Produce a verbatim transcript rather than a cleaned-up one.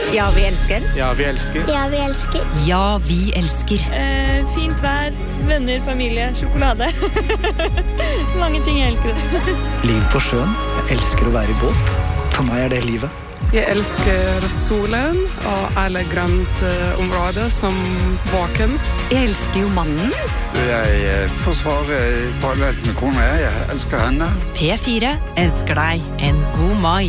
Ja, vi elsker. Ja, vi elsker. Ja, vi elsker. Ja, vi elsker. Eh, fint vær, venner, familie, sjokolade. Mange ting jeg elsker. Liv på sjøen. Jeg elsker å være i båt. For meg er det livet. Jeg elsker solen og alle grøntområder som våken. Jeg elsker jo mannen. Jeg forsvarer parallelt med kona. Jeg elsker henne. P fire elsker deg en god mai.